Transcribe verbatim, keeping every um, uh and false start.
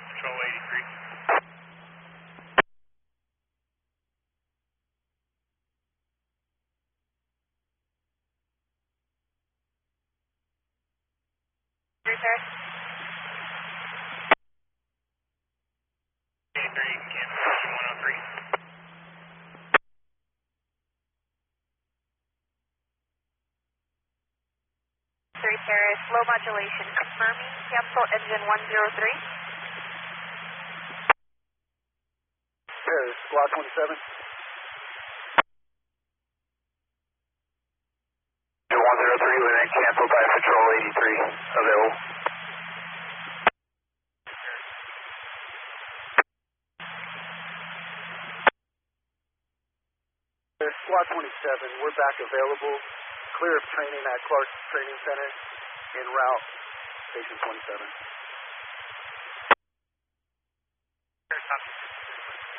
Patrol eighty-three. Three, sir. eighty-three, you can cancel position one oh three. Three, Paris, low modulation, confirming, cancel engine one zero three. Paris, squad twenty-seven. one zero three, we then canceled by Patrol eighty-three, available. Paris, squad twenty-seven, we're back available. Clear of training at Clark Training Center, en route, station twenty-seven. Paris,